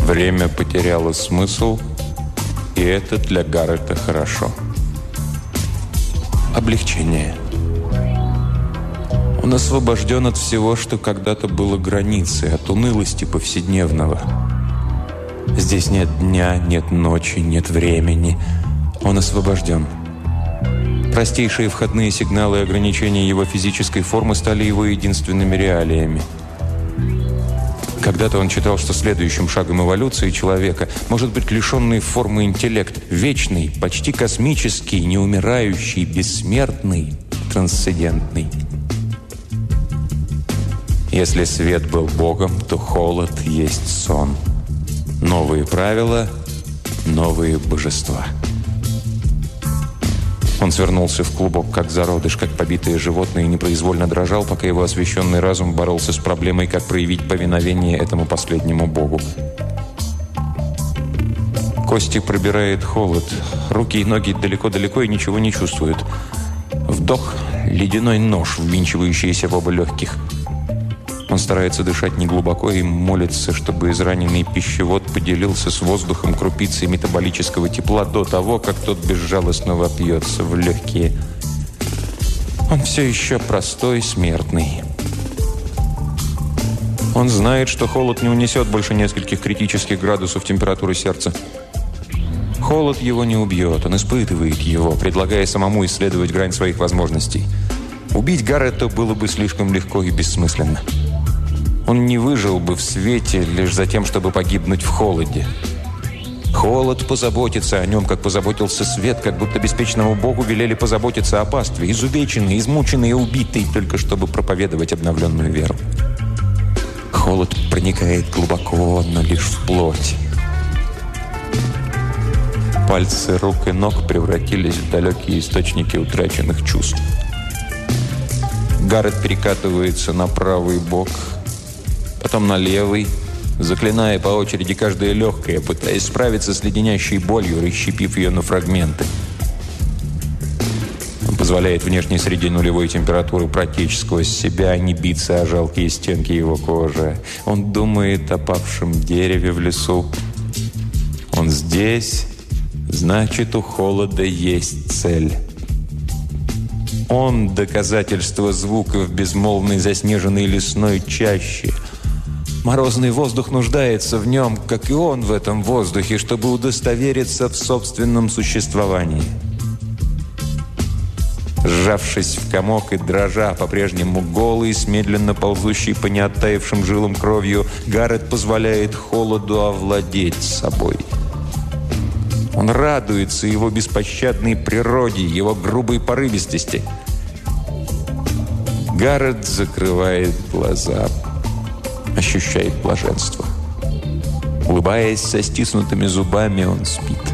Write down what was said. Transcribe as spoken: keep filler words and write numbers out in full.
Время потеряло смысл, и это для Гаррета хорошо. Облегчение. Он освобожден от всего, что когда-то было границей, от унылости повседневного. Здесь нет дня, нет ночи, нет времени. Он освобожден. Простейшие входные сигналы и ограничения его физической формы стали его единственными реалиями. Когда-то он считал, что следующим шагом эволюции человека может быть лишенный формы интеллект, вечный, почти космический, неумирающий, бессмертный, трансцендентный. Если свет был Богом, то холод есть сон. Новые правила, новые божества. Он свернулся в клубок, как зародыш, как побитое животное, и непроизвольно дрожал, пока его освященный разум боролся с проблемой, как проявить повиновение этому последнему богу. Кости пробирает холод. Руки и ноги далеко-далеко и ничего не чувствуют. Вдох — ледяной нож, ввинчивающийся в оба легких. Он старается дышать неглубоко и молится, чтобы израненный пищевод поделился с воздухом крупицей метаболического тепла до того, как тот безжалостно вопьется в легкие. Он все еще простой смертный. Он знает, что холод не унесет больше нескольких критических градусов температуры сердца. Холод его не убьет, он испытывает его, предлагая самому исследовать грань своих возможностей. Убить Гаррета было бы слишком легко и бессмысленно. Он не выжил бы в свете лишь за тем, чтобы погибнуть в холоде. Холод позаботится о нем, как позаботился свет, как будто беспечному Богу велели позаботиться о пастве, изувеченный, измученный и убитый, только чтобы проповедовать обновленную веру. Холод проникает глубоко, но лишь в плоть. Пальцы рук и ног превратились в далекие источники утраченных чувств. Гаррет перекатывается на правый бок, потом на левый, заклиная по очереди каждое легкое, пытаясь справиться с леденящей болью, расщепив ее на фрагменты. Он позволяет внешней среде нулевой температуры протечь сквозь себя, а не биться о жалкие стенки его кожи. Он думает о павшем дереве в лесу. Он здесь, значит, у холода есть цель. Он — доказательство звука в безмолвной заснеженной лесной чаще. Морозный воздух нуждается в нем, как и он в этом воздухе, чтобы удостовериться в собственном существовании. Сжавшись в комок и дрожа, по-прежнему голый, с медленно ползущей по неоттаившим жилам кровью, Гаррет позволяет холоду овладеть собой. Он радуется его беспощадной природе, его грубой порывистости. Гаррет закрывает глаза, ощущает блаженство. Улыбаясь со стиснутыми зубами, он спит.